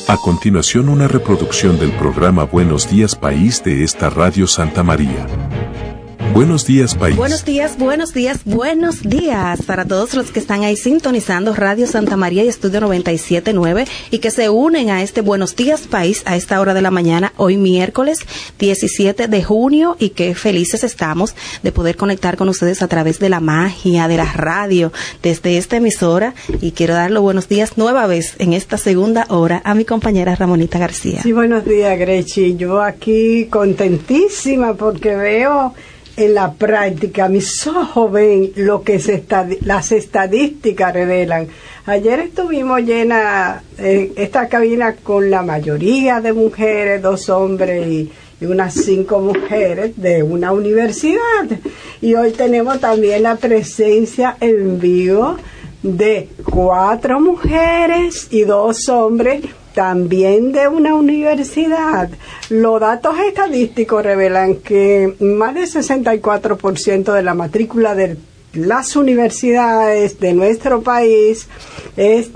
A continuación, una reproducción del programa Buenos Días País de esta Radio Santa María. Buenos días, país. Buenos días, buenos días, buenos días para todos los que están ahí sintonizando Radio Santa María y Estudio 97.9 y que se unen a este Buenos días, país a esta hora de la mañana, hoy miércoles 17 de junio, y qué felices estamos de poder conectar con ustedes a través de la magia de la radio desde esta emisora. Y quiero dar los buenos días nueva vez en esta segunda hora a mi compañera Ramonita García. Sí, buenos días, Grechi. Yo aquí contentísima porque veo en la práctica, mis ojos ven lo que las estadísticas revelan. Ayer estuvimos llena esta cabina con la mayoría de mujeres, 2 hombres y unas 5 mujeres de una universidad. Y hoy tenemos también la presencia en vivo de 4 mujeres y 2 hombres, también de una universidad. Los datos estadísticos revelan que más del 64% de la matrícula de las universidades de nuestro país es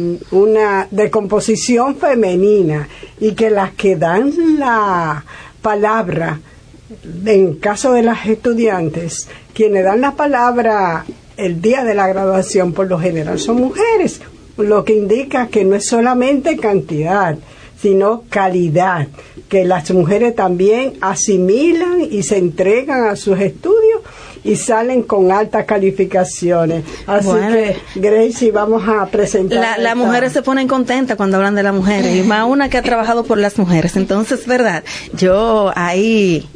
una de composición femenina, y que las que dan la palabra, en caso de las estudiantes, quienes dan la palabra el día de la graduación por lo general son mujeres, lo que indica que no es solamente cantidad, sino calidad, que las mujeres también asimilan y se entregan a sus estudios y salen con altas calificaciones. Así que, Gracie, vamos a presentar. Las mujeres se ponen contentas cuando hablan de las mujeres, y más una que ha trabajado por las mujeres. Entonces, verdad, yo ahí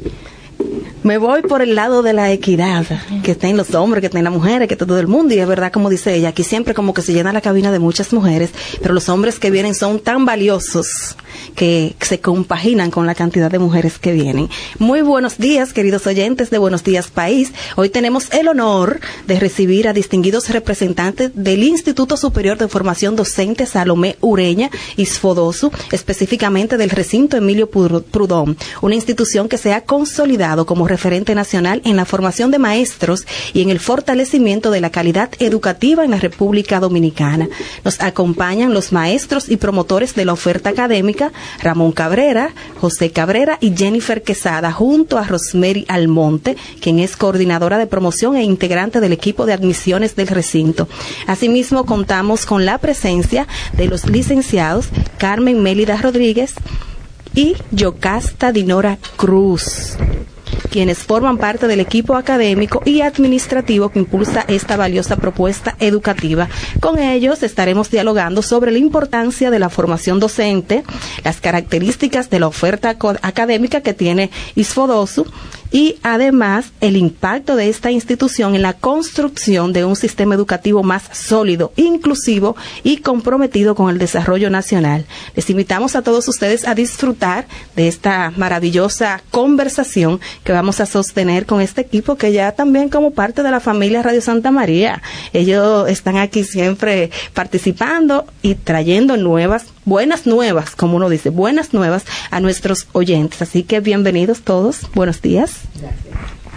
me voy por el lado de la equidad, que estén los hombres, que estén las mujeres, que esté todo el mundo. Y es verdad, como dice ella, aquí siempre como que se llena la cabina de muchas mujeres, pero los hombres que vienen son tan valiosos que se compaginan con la cantidad de mujeres que vienen. Muy buenos días, queridos oyentes de Buenos Días País. Hoy tenemos el honor de recibir a distinguidos representantes del Instituto Superior de Formación Docente Salomé Ureña Isfodosu, específicamente del recinto Emilio Prudón, una institución que se ha consolidado como referente nacional en la formación de maestros y en el fortalecimiento de la calidad educativa en la República Dominicana. Nos acompañan los maestros y promotores de la oferta académica, Ramón Cabrera, José Cabrera y Jennifer Quesada, junto a Rosemary Almonte, quien es coordinadora de promoción e integrante del equipo de admisiones del recinto. Asimismo, contamos con la presencia de los licenciados Carmen Mélida Rodríguez y Yocasta Dinora Cruz, quienes forman parte del equipo académico y administrativo que impulsa esta valiosa propuesta educativa. Con ellos estaremos dialogando sobre la importancia de la formación docente, las características de la oferta académica que tiene Isfodosu y además el impacto de esta institución en la construcción de un sistema educativo más sólido, inclusivo y comprometido con el desarrollo nacional. Les invitamos a todos ustedes a disfrutar de esta maravillosa conversación que vamos a sostener con este equipo, que ya también como parte de la familia Radio Santa María. Ellos están aquí siempre participando y trayendo buenas nuevas, como uno dice, buenas nuevas a nuestros oyentes. Así que bienvenidos todos, buenos días. Gracias.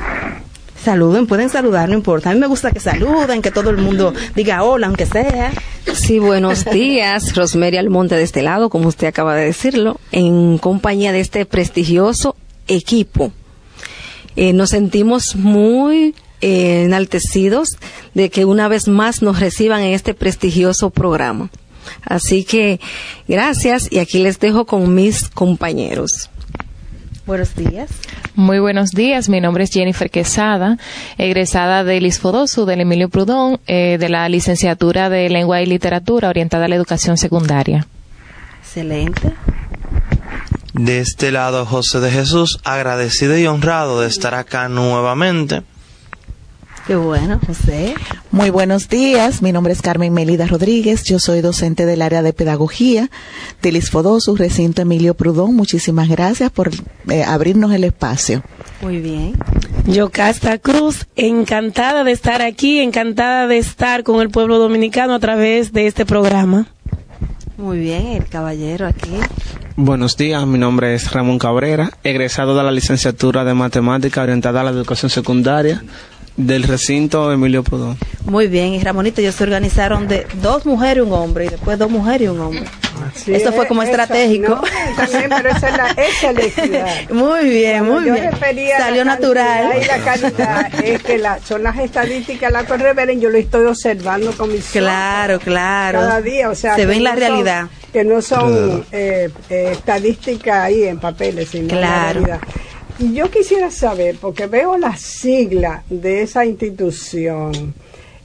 Saluden, pueden saludar, no importa. A mí me gusta que saluden, que todo el mundo diga hola, aunque sea. Sí, buenos días, Rosemary Almonte de este lado, como usted acaba de decirlo, en compañía de este prestigioso equipo. Nos sentimos muy enaltecidos de que una vez más nos reciban en este prestigioso programa. Así que gracias, y aquí les dejo con mis compañeros. Buenos días. Muy buenos días, mi nombre es Jennifer Quesada, egresada del Isfodosu, del Emilio Prudón, de la licenciatura de Lengua y Literatura orientada a la educación secundaria. Excelente. De este lado, José de Jesús, agradecido y honrado de estar acá nuevamente. Qué bueno, José. Muy buenos días, mi nombre es Carmen Mélida Rodríguez, yo soy docente del área de pedagogía del Isfodosu, recinto Emilio Prudón. Muchísimas gracias por abrirnos el espacio. Muy bien. Yocasta Cruz, encantada de estar aquí, encantada de estar con el pueblo dominicano a través de este programa. Muy bien, el caballero aquí. Buenos días, mi nombre es Ramón Cabrera, egresado de la licenciatura de Matemática orientada a la educación secundaria del recinto Emilio Prudón. Muy bien, y Ramonito, ellos se organizaron de 2 mujeres y un hombre, y después 2 mujeres y un hombre. Así Esto fue como estratégico. No, también, pero esa es la equidad. Muy bien, muy bien. Salió natural. Y la calidad es que son las estadísticas, la que revelen, yo lo estoy observando con mis Claro, ojos, claro. cada día, o sea, se ve en la no realidad. Que no son estadísticas ahí en papeles, sino en la realidad. Y yo quisiera saber, porque veo la sigla de esa institución,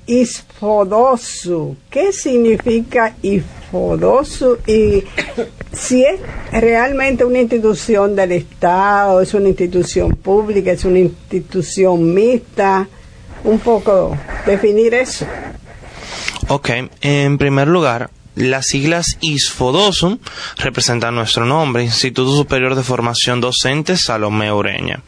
ISFODOSU. ¿Qué significa ISFODOSU? Y si es realmente una institución del Estado, es una institución pública, es una institución mixta, un poco definir eso. Ok, en primer lugar, las siglas ISFODOSU representan nuestro nombre, Instituto Superior de Formación Docente Salomé Ureña.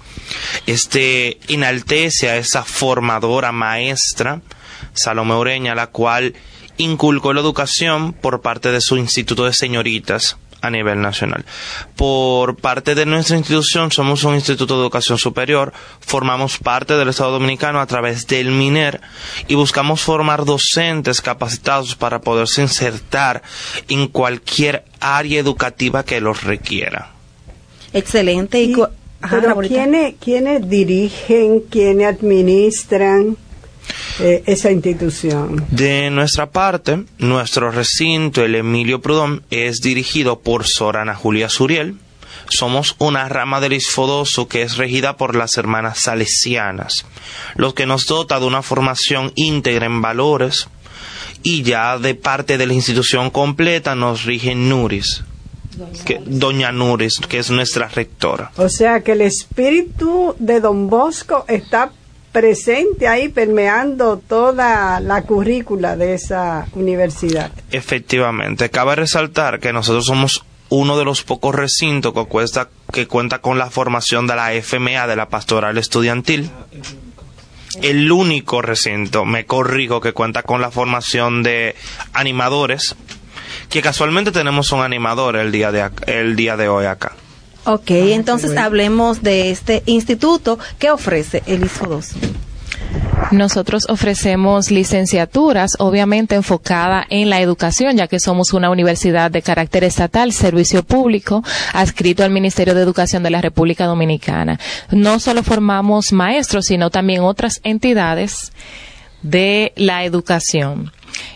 Enaltece a esa formadora maestra, Salomé Ureña, la cual inculcó la educación por parte de su Instituto de Señoritas a nivel nacional. Por parte de nuestra institución, somos un Instituto de Educación Superior, formamos parte del Estado Dominicano a través del MINER y buscamos formar docentes capacitados para poderse insertar en cualquier área educativa que los requiera. Excelente. Pero ¿quiénes dirigen, quiénes administran esa institución? De nuestra parte, nuestro recinto, el Emilio Prudón, es dirigido por Sor Ana Julia Suriel. Somos una rama del ISFODOSU que es regida por las hermanas salesianas, lo que nos dota de una formación íntegra en valores, y ya de parte de la institución completa nos rige Nuris, Doña Nuris, que es nuestra rectora. O sea que el espíritu de Don Bosco está presente ahí, permeando toda la currícula de esa universidad. Efectivamente, cabe resaltar que nosotros somos uno de los pocos recintos que cuenta con la formación de la FMA, de la Pastoral Estudiantil. El único recinto, me corrijo, que cuenta con la formación de animadores, que casualmente tenemos un animador el día de hoy acá. Ok, entonces hablemos de este instituto. ¿Qué ofrece el ISFODOSU? Nosotros ofrecemos licenciaturas, obviamente enfocada en la educación, ya que somos una universidad de carácter estatal, servicio público, adscrito al Ministerio de Educación de la República Dominicana. No solo formamos maestros, sino también otras entidades de la educación.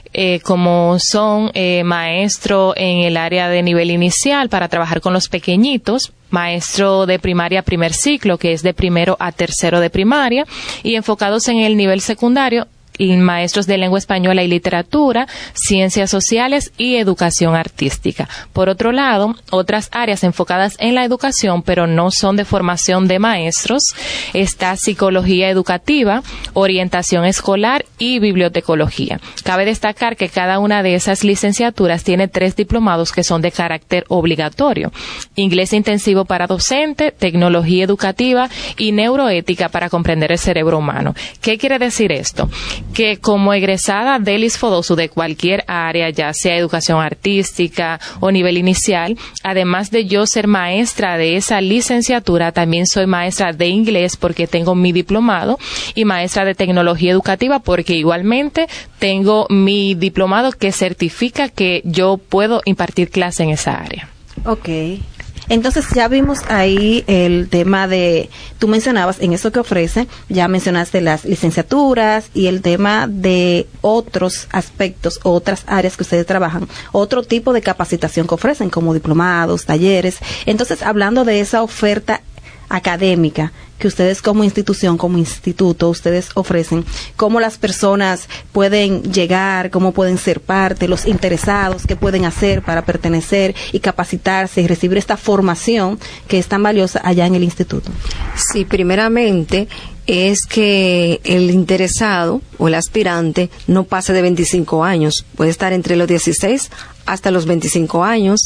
Como son maestro en el área de nivel inicial para trabajar con los pequeñitos, maestro de primaria primer ciclo, que es de primero a tercero de primaria, y enfocados en el nivel secundario, maestros de lengua española y literatura, ciencias sociales y educación artística. Por otro lado, otras áreas enfocadas en la educación, pero no son de formación de maestros, está psicología educativa, orientación escolar y bibliotecología. Cabe destacar que cada una de esas licenciaturas tiene 3 diplomados que son de carácter obligatorio: inglés intensivo para docente, tecnología educativa y neuroética para comprender el cerebro humano. ¿Qué quiere decir esto? Que como egresada del ISFODOSU de cualquier área, ya sea educación artística o nivel inicial, además de yo ser maestra de esa licenciatura, también soy maestra de inglés porque tengo mi diplomado, y maestra de tecnología educativa porque igualmente tengo mi diplomado que certifica que yo puedo impartir clase en esa área. Ok. Entonces ya vimos ahí el tema de, tú mencionabas en eso que ofrece, ya mencionaste las licenciaturas y el tema de otros aspectos, otras áreas que ustedes trabajan, otro tipo de capacitación que ofrecen como diplomados, talleres. Entonces, hablando de esa oferta académica que ustedes como institución, como instituto, ustedes ofrecen, cómo las personas pueden llegar, cómo pueden ser parte, los interesados, qué pueden hacer para pertenecer y capacitarse y recibir esta formación que es tan valiosa allá en el instituto. Sí, primeramente es que el interesado o el aspirante no pase de 25 años, puede estar entre los 16 hasta los 25 años,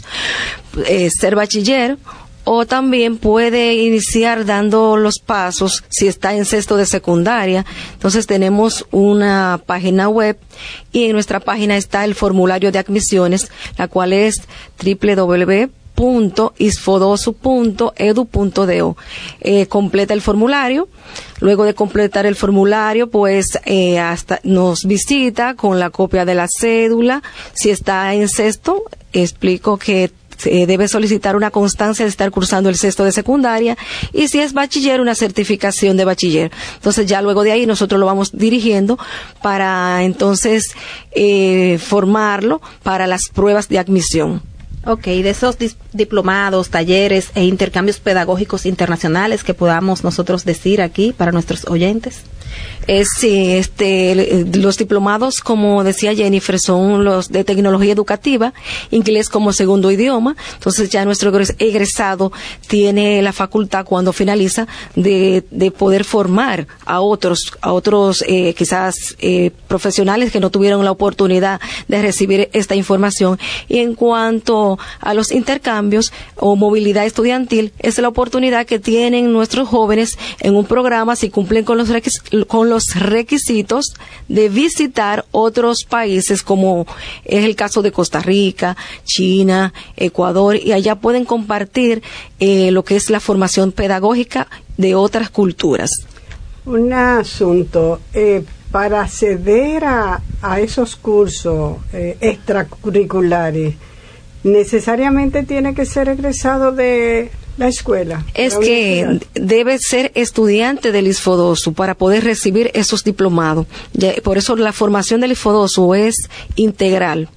ser bachiller, o también puede iniciar dando los pasos si está en sexto de secundaria. Entonces tenemos una página web y en nuestra página está el formulario de admisiones, la cual es www.isfodosu.edu.do. www.isfodosu.edu.do. Completa el formulario. Luego de completar el formulario, pues hasta nos visita con la copia de la cédula. Si está en sexto, explico que debe solicitar una constancia de estar cursando el sexto de secundaria, y si es bachiller, una certificación de bachiller. Entonces ya luego de ahí nosotros lo vamos dirigiendo para entonces formarlo para las pruebas de admisión. Ok, de esos diplomados, talleres e intercambios pedagógicos internacionales que podamos nosotros decir aquí para nuestros oyentes. Sí, los diplomados, como decía Jennifer, son los de tecnología educativa, inglés como segundo idioma. Entonces ya nuestro egresado tiene la facultad, cuando finaliza, de poder formar a otros quizás profesionales que no tuvieron la oportunidad de recibir esta información. Y en cuanto a los intercambios o movilidad estudiantil, es la oportunidad que tienen nuestros jóvenes en un programa, si cumplen con los requisitos, de visitar otros países, como es el caso de Costa Rica, China, Ecuador, y allá pueden compartir lo que es la formación pedagógica de otras culturas. Un asunto, para acceder a esos cursos extracurriculares, ¿necesariamente tiene que ser egresado de la escuela? Es que debe ser estudiante del ISFODOSU para poder recibir esos diplomados. Por eso la formación del ISFODOSU es integral.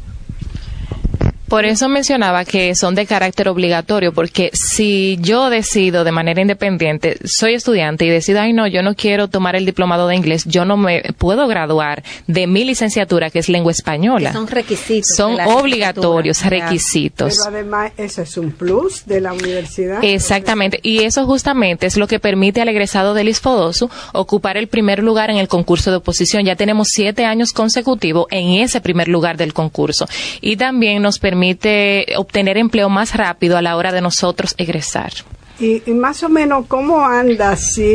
Por eso mencionaba que son de carácter obligatorio, porque si yo decido de manera independiente, soy estudiante y decido, ay no, yo no quiero tomar el diplomado de inglés, yo no me puedo graduar de mi licenciatura, que es lengua española. Que son requisitos. Son obligatorios, requisitos. Pero además, eso es un plus de la universidad. Exactamente, y eso justamente es lo que permite al egresado del ISFODOSU ocupar el primer lugar en el concurso de oposición. Ya tenemos 7 años consecutivos en ese primer lugar del concurso. Y también nos permite obtener empleo más rápido a la hora de nosotros egresar. Y más o menos, ¿cómo anda así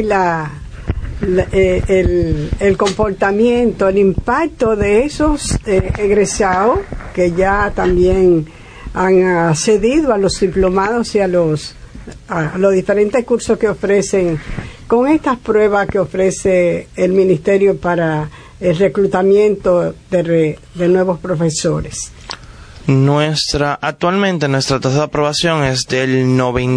el comportamiento, el impacto de esos egresados que ya también han accedido a los diplomados y a los diferentes cursos que ofrecen, con estas pruebas que ofrece el Ministerio para el reclutamiento de nuevos profesores? Actualmente nuestra tasa de aprobación es del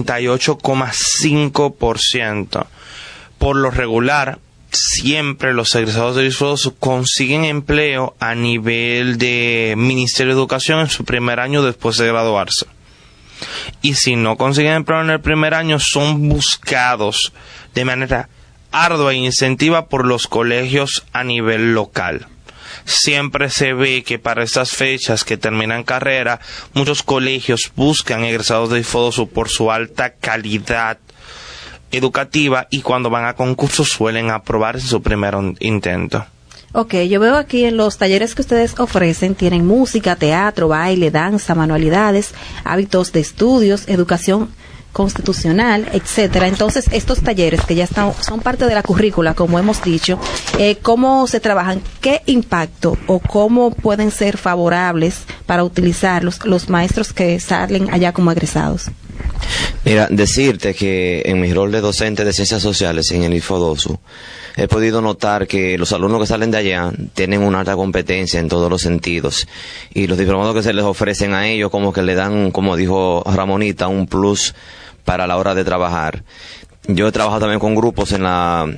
98,5%. Por lo regular, siempre los egresados del ISFODOSU consiguen empleo a nivel de Ministerio de Educación en su primer año después de graduarse. Y si no consiguen empleo en el primer año, son buscados de manera ardua e incentiva por los colegios a nivel local. Siempre se ve que para estas fechas que terminan carrera, muchos colegios buscan egresados de ISFODOSU por su alta calidad educativa, y cuando van a concursos suelen aprobar en su primer intento. Ok, yo veo aquí en los talleres que ustedes ofrecen, tienen música, teatro, baile, danza, manualidades, hábitos de estudios, educación constitucional, etcétera. Entonces, estos talleres que ya son parte de la currícula, como hemos dicho, ¿cómo se trabajan? ¿Qué impacto o cómo pueden ser favorables para utilizarlos los maestros que salen allá como egresados? Mira, decirte que en mi rol de docente de ciencias sociales en el ISFODOSU, he podido notar que los alumnos que salen de allá tienen una alta competencia en todos los sentidos, y los diplomados que se les ofrecen a ellos como que le dan, como dijo Ramonita, un plus para la hora de trabajar. Yo he trabajado también con grupos se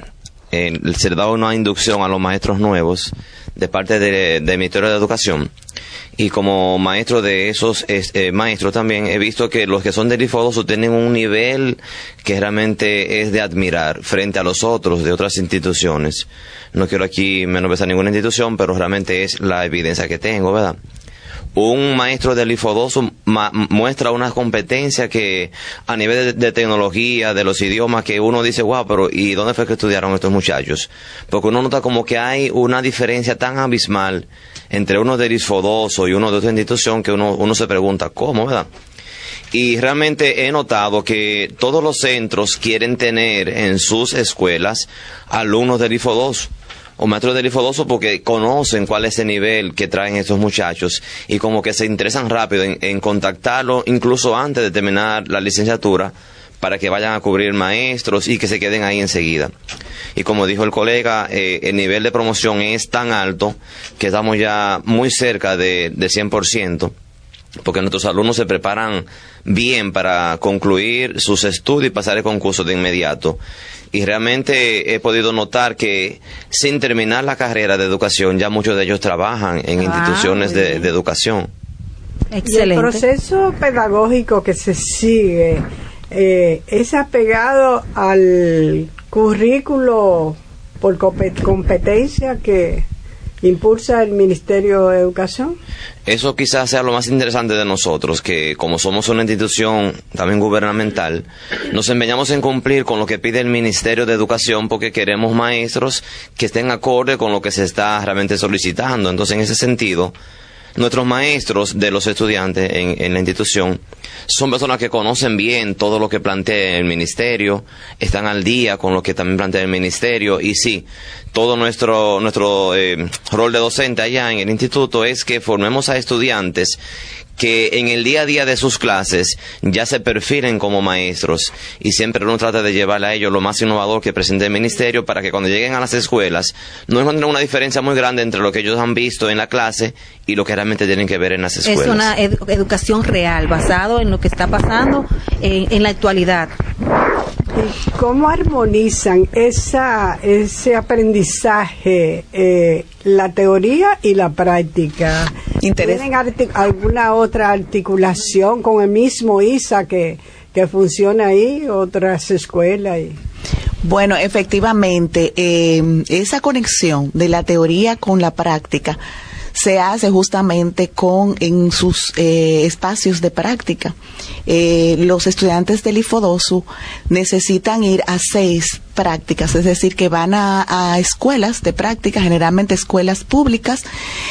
les da una inducción a los maestros nuevos de parte del Ministerio de Educación, y como maestro de esos maestros también he visto que los que son del ISFODOSU tienen un nivel que realmente es de admirar frente a los otros de otras instituciones. No quiero aquí menospreciar ninguna institución, pero realmente es la evidencia que tengo, ¿verdad? Un maestro del ISFODOSU muestra una competencia que a nivel de tecnología, de los idiomas, que uno dice, wow, pero ¿y dónde fue que estudiaron estos muchachos? Porque uno nota como que hay una diferencia tan abismal entre uno del ISFODOSU y uno de otra institución que uno se pregunta, ¿cómo, verdad? Y realmente he notado que todos los centros quieren tener en sus escuelas alumnos del ISFODOSU, o maestros del IFODOSO porque conocen cuál es el nivel que traen estos muchachos y como que se interesan rápido en contactarlo incluso antes de terminar la licenciatura para que vayan a cubrir maestros y que se queden ahí enseguida. Y como dijo el colega, el nivel de promoción es tan alto que estamos ya muy cerca de 100%, porque nuestros alumnos se preparan bien para concluir sus estudios y pasar el concurso de inmediato. Y realmente he podido notar que sin terminar la carrera de educación, ya muchos de ellos trabajan en instituciones de educación. Excelente. Y el proceso pedagógico que se sigue es apegado al currículo por competencia que impulsa el Ministerio de Educación. Eso quizás sea lo más interesante de nosotros, que como somos una institución también gubernamental, nos empeñamos en cumplir con lo que pide el Ministerio de Educación porque queremos maestros que estén acorde con lo que se está realmente solicitando. Entonces, en ese sentido, nuestros maestros de los estudiantes en la institución son personas que conocen bien todo lo que plantea el ministerio, están al día con lo que también plantea el ministerio, y sí, todo nuestro rol de docente allá en el instituto es que formemos a estudiantes que en el día a día de sus clases ya se perfilen como maestros, y siempre uno trata de llevar a ellos lo más innovador que presente el ministerio para que cuando lleguen a las escuelas no encuentren una diferencia muy grande entre lo que ellos han visto en la clase y lo que realmente tienen que ver en las escuelas. Es una educación real, basado en lo que está pasando en la actualidad. ¿Y cómo armonizan ese aprendizaje, la teoría y la práctica? ¿Tienen alguna otra articulación con el mismo ISA que funciona ahí, otras escuelas? Bueno, efectivamente, esa conexión de la teoría con la práctica se hace justamente en sus espacios de práctica. Los estudiantes del IFODOSU necesitan ir a 6 prácticas, es decir, que van a escuelas de práctica, generalmente escuelas públicas,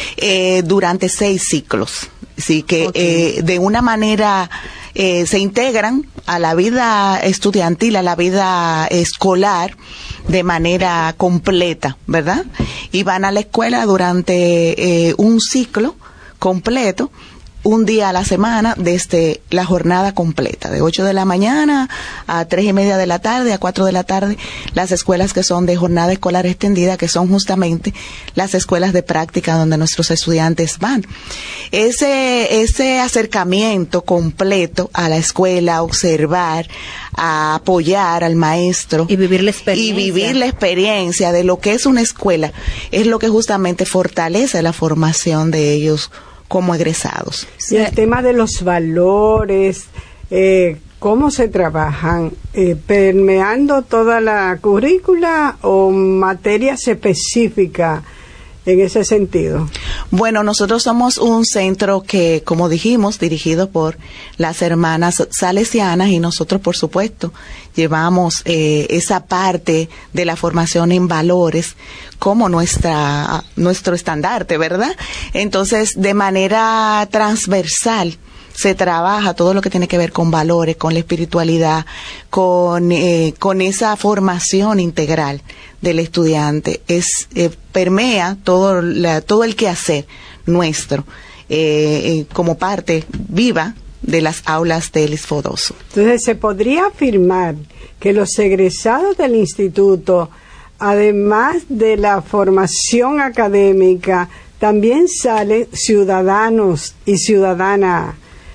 durante 6 ciclos. Así que de una manera se integran a la vida estudiantil, a la vida escolar, de manera completa, ¿verdad? Y van a la escuela durante un ciclo completo, un día a la semana, desde la jornada completa, de 8 de la mañana a 3:30 de la tarde, a 4 de la tarde, las escuelas que son de jornada escolar extendida, que son justamente las escuelas de práctica donde nuestros estudiantes van. Ese acercamiento completo a la escuela, a observar, a apoyar al maestro y vivir la experiencia de lo que es una escuela, es lo que justamente fortalece la formación de ellos como egresados. Y el tema de los valores, ¿cómo se trabajan? ¿Permeando toda la currícula o materias específicas en ese sentido? Bueno, nosotros somos un centro que, como dijimos, dirigido por las hermanas salesianas, y nosotros, por supuesto, llevamos esa parte de la formación en valores como nuestro estandarte, ¿verdad? Entonces, de manera transversal se trabaja todo lo que tiene que ver con valores, con la espiritualidad, con esa formación integral del estudiante. Permea todo el quehacer nuestro como parte viva de las aulas del IFODOSU. Entonces, se podría afirmar que los egresados del instituto, además de la formación académica, también salen ciudadanos y ciudadanas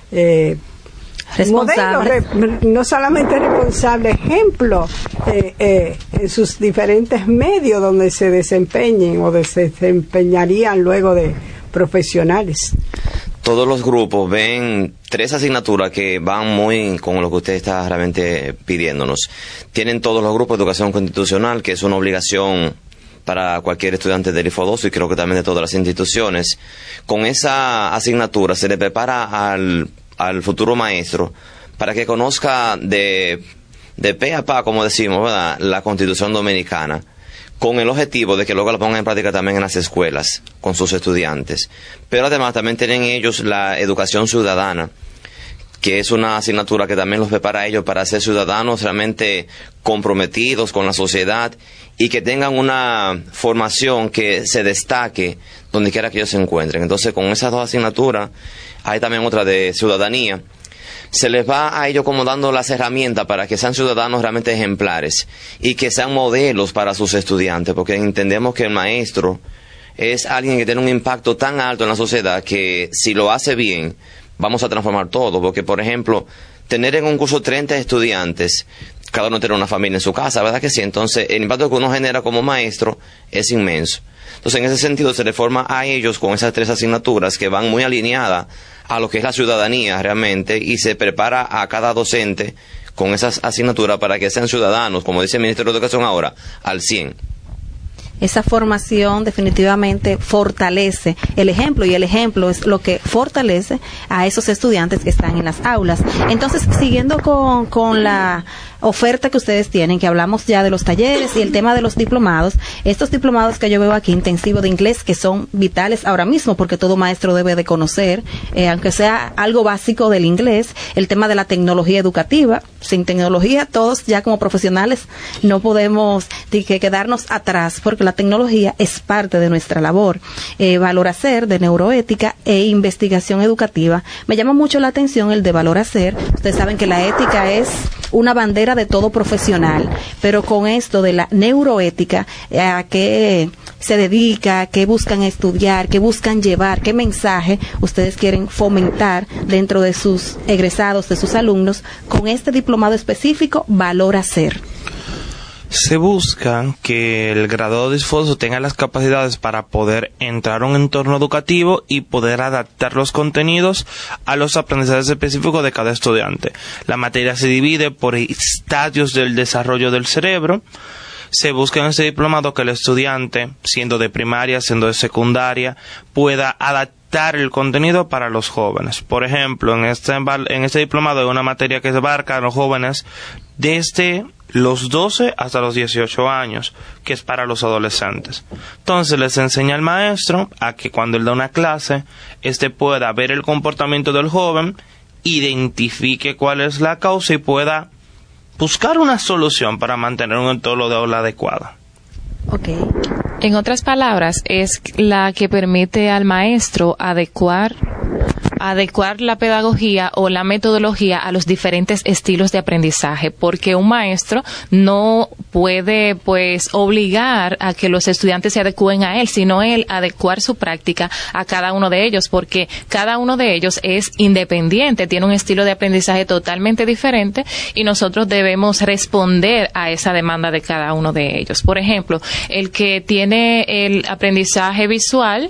responsables, no solamente responsables, ejemplo en sus diferentes medios donde se desempeñen o se desempeñarían luego de profesionales. Todos los grupos ven 3 asignaturas que van muy con lo que usted está realmente pidiéndonos. Tienen todos los grupos de educación constitucional, que es una obligación para cualquier estudiante del IFODOSU y creo que también de todas las instituciones. Con esa asignatura se le prepara al futuro maestro para que conozca de pe a pa, como decimos, ¿verdad?, la Constitución Dominicana, con el objetivo de que luego la pongan en práctica también en las escuelas, con sus estudiantes. Pero además también tienen ellos la educación ciudadana, que es una asignatura que también los prepara a ellos para ser ciudadanos realmente comprometidos con la sociedad y que tengan una formación que se destaque donde quiera que ellos se encuentren. Entonces, con esas dos asignaturas, hay también otra de ciudadanía. Se les va a ellos como dando las herramientas para que sean ciudadanos realmente ejemplares y que sean modelos para sus estudiantes, porque entendemos que el maestro es alguien que tiene un impacto tan alto en la sociedad que si lo hace bien, vamos a transformar todo, porque por ejemplo, tener en un curso 30 estudiantes, cada uno tiene una familia en su casa, ¿verdad que sí? Entonces, el impacto que uno genera como maestro es inmenso. Entonces, en ese sentido, se le forma a ellos con esas 3 asignaturas que van muy alineadas a lo que es la ciudadanía realmente, y se prepara a cada docente con esas asignaturas para que sean ciudadanos, como dice el Ministerio de Educación ahora, al 100%. Esa formación definitivamente fortalece el ejemplo, y el ejemplo es lo que fortalece a esos estudiantes que están en las aulas. Entonces, siguiendo con la oferta que ustedes tienen, que hablamos ya de los talleres y el tema de los diplomados, estos diplomados que yo veo aquí, intensivo de inglés, que son vitales ahora mismo, porque todo maestro debe de conocer, aunque sea algo básico del inglés, el tema de la tecnología educativa. Sin tecnología, todos ya como profesionales no podemos quedarnos atrás, porque la tecnología es parte de nuestra labor. Valor Hacer, de neuroética e investigación educativa. Me llama mucho la atención el de Valor Hacer. Ustedes saben que la ética es una bandera de todo profesional, pero con esto de la neuroética, ¿a qué se dedica? ¿Qué buscan estudiar? ¿Qué buscan llevar? ¿Qué mensaje ustedes quieren fomentar dentro de sus egresados, de sus alumnos, con este diplomado específico, Valor Hacer? Se busca que el graduado de ISFODOSU tenga las capacidades para poder entrar a un entorno educativo y poder adaptar los contenidos a los aprendizajes específicos de cada estudiante. La materia se divide por estadios del desarrollo del cerebro. Se busca en ese diplomado que el estudiante, siendo de primaria, siendo de secundaria, pueda adaptar el contenido para los jóvenes. Por ejemplo, en este diplomado hay una materia que abarca a los jóvenes desde los 12 hasta los 18 años, que es para los adolescentes. Entonces les enseña al maestro a que cuando él da una clase, pueda ver el comportamiento del joven, identifique cuál es la causa y pueda buscar una solución para mantener un entorno de aula adecuado. Okay. En otras palabras, es la que permite al maestro adecuar la pedagogía o la metodología a los diferentes estilos de aprendizaje, porque un maestro no puede obligar a que los estudiantes se adecúen a él, sino él adecuar su práctica a cada uno de ellos, porque cada uno de ellos es independiente, tiene un estilo de aprendizaje totalmente diferente y nosotros debemos responder a esa demanda de cada uno de ellos. Por ejemplo, el que tiene el aprendizaje visual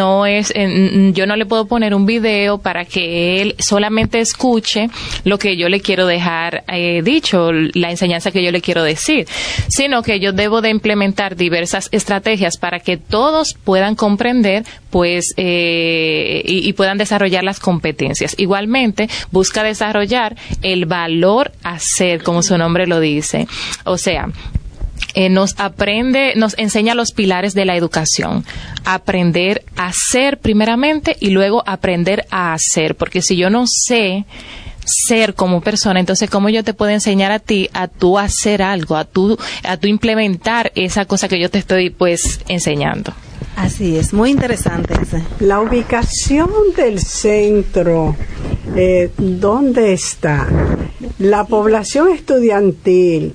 yo no le puedo poner un video para que él solamente escuche lo que yo le quiero dejar dicho, la enseñanza que yo le quiero decir, sino que yo debo de implementar diversas estrategias para que todos puedan comprender y puedan desarrollar las competencias. Igualmente, busca desarrollar el valor hacer, como su nombre lo dice. O sea, nos enseña los pilares de la educación. Aprender a ser primeramente y luego aprender a hacer. Porque si yo no sé ser como persona, entonces ¿cómo yo te puedo enseñar a ti a tú hacer algo, a tú implementar esa cosa que yo te estoy enseñando? Así es, muy interesante ese. La ubicación del centro, ¿dónde está? La población estudiantil,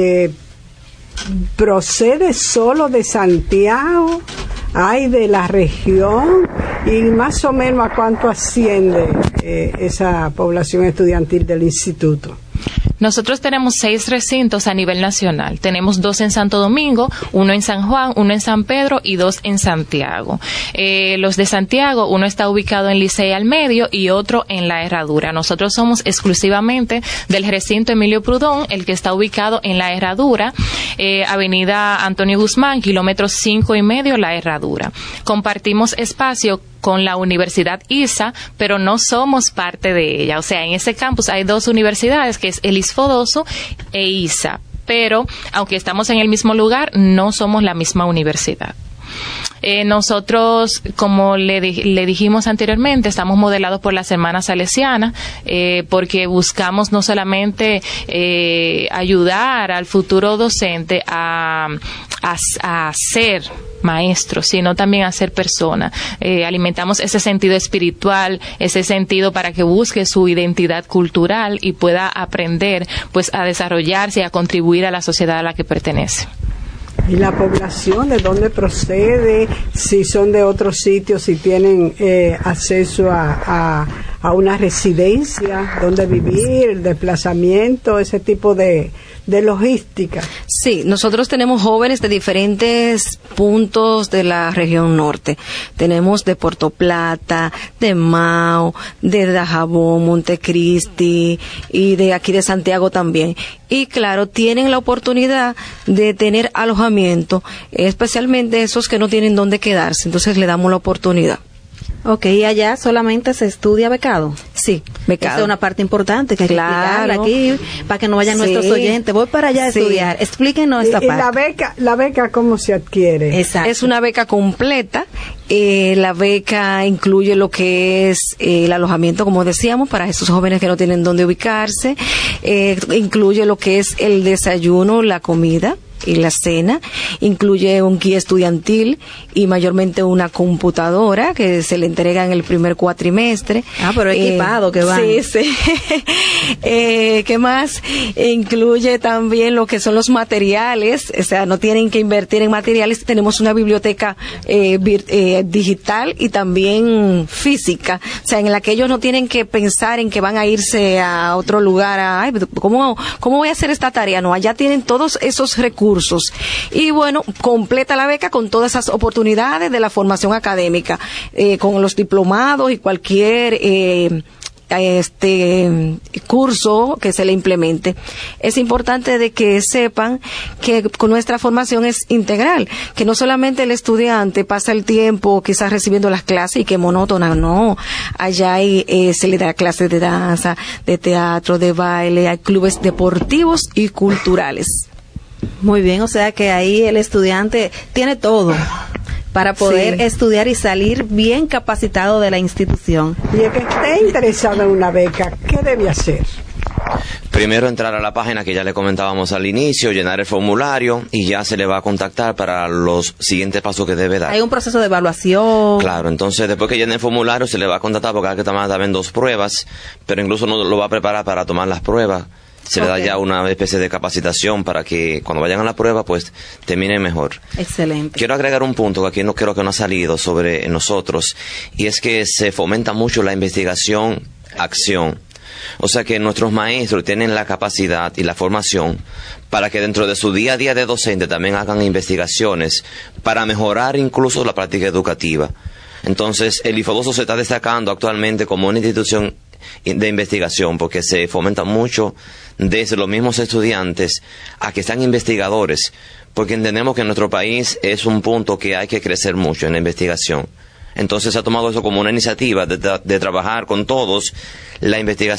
¿procede solo de Santiago? ¿Hay de la región? ¿Y más o menos a cuánto asciende esa población estudiantil del instituto? Nosotros tenemos 6 recintos a nivel nacional. Tenemos 2 en Santo Domingo, 1 en San Juan, 1 en San Pedro y 2 en Santiago. Los de Santiago, uno está ubicado en Licey al Medio y otro en La Herradura. Nosotros somos exclusivamente del recinto Emilio Prudón, el que está ubicado en La Herradura, Avenida Antonio Guzmán, kilómetro 5.5, La Herradura. Compartimos espacio con la Universidad ISA, pero no somos parte de ella. O sea, en ese campus hay 2 universidades, que es el ISFODOSU e ISA, pero aunque estamos en el mismo lugar, no somos la misma universidad. Nosotros, como le dijimos anteriormente, estamos modelados por las hermanas salesianas, porque buscamos no solamente ayudar al futuro docente a ser maestro, sino también a ser persona. Alimentamos ese sentido espiritual, ese sentido para que busque su identidad cultural y pueda aprender, pues, a desarrollarse y a contribuir a la sociedad a la que pertenece. ¿Y la población de dónde procede? Si son de otros sitios, si tienen acceso a una residencia, dónde vivir, el desplazamiento, ese tipo de logística. Sí, nosotros tenemos jóvenes de diferentes puntos de la región norte. Tenemos de Puerto Plata, de Mao, de Dajabón, Montecristi y de aquí de Santiago también. Y claro, tienen la oportunidad de tener alojamiento, especialmente esos que no tienen dónde quedarse. Entonces le damos la oportunidad. Ok, ¿y allá solamente se estudia becado? Sí, becado. Esa es una parte importante que hay que explicarla aquí para que no vayan nuestros oyentes. Voy para allá a estudiar. Explíquenos esta parte. ¿Y la beca cómo se adquiere? Exacto. Es una beca completa. La beca incluye lo que es el alojamiento, como decíamos, para esos jóvenes que no tienen dónde ubicarse. Incluye lo que es el desayuno, la comida y la cena, incluye un guía estudiantil y mayormente una computadora que se le entrega en el primer cuatrimestre. Pero equipado que van. Sí. ¿Qué más? Incluye también lo que son los materiales, o sea, no tienen que invertir en materiales. Tenemos una biblioteca digital y también física, o sea, en la que ellos no tienen que pensar en que van a irse a otro lugar, ¿cómo voy a hacer esta tarea? No, allá tienen todos esos recursos. Y bueno, completa la beca con todas esas oportunidades de la formación académica, con los diplomados y cualquier curso que se le implemente. Es importante de que sepan que con nuestra formación es integral, que no solamente el estudiante pasa el tiempo quizás recibiendo las clases y que monótona, no. Allá se le da clases de danza, de teatro, de baile, hay clubes deportivos y culturales. Muy bien, o sea que ahí el estudiante tiene todo para poder estudiar y salir bien capacitado de la institución. Y el que esté interesado en una beca, ¿qué debe hacer? Primero entrar a la página que ya le comentábamos al inicio, llenar el formulario y ya se le va a contactar para los siguientes pasos que debe dar. Hay un proceso de evaluación. Claro, entonces después que llene el formulario se le va a contactar porque hay que tomar también 2 pruebas, pero incluso no lo va a preparar para tomar las pruebas. Se le da ya una especie de capacitación para que cuando vayan a la prueba pues terminen mejor. Excelente. Quiero agregar un punto que aquí no creo que no ha salido sobre nosotros, y es que se fomenta mucho la investigación-acción. O sea que nuestros maestros tienen la capacidad y la formación para que dentro de su día a día de docente también hagan investigaciones para mejorar incluso la práctica educativa. Entonces el IFODOSO se está destacando actualmente como una institución de investigación porque se fomenta mucho desde los mismos estudiantes a que sean investigadores, porque entendemos que en nuestro país es un punto que hay que crecer mucho en la investigación. Entonces se ha tomado eso como una iniciativa de trabajar con todos la investigación